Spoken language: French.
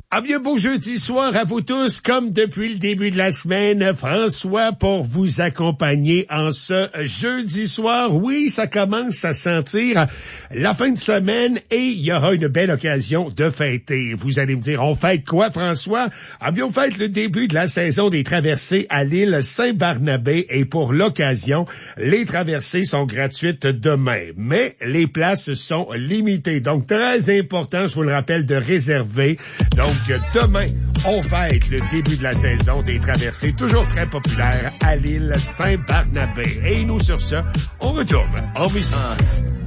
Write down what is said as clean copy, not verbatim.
Ah bien, beau jeudi soir à vous tous, comme depuis le début de la semaine, François pour vous accompagner en ce jeudi soir. Oui, ça commence à sentir la fin de semaine et il y aura une belle occasion de fêter. Vous allez me dire, on fête quoi, François? Ah bien, on fête le début de la saison des traversées à l'île Saint-Barnabé et pour l'occasion, les traversées sont gratuites demain. Mais les places sont limitées. Donc, très important, je vous le rappelle, de réserver. Donc, demain, on fête le début de la saison des traversées, toujours très populaires à l'île Saint-Barnabé. Et nous, sur ça, on retourne en puissance.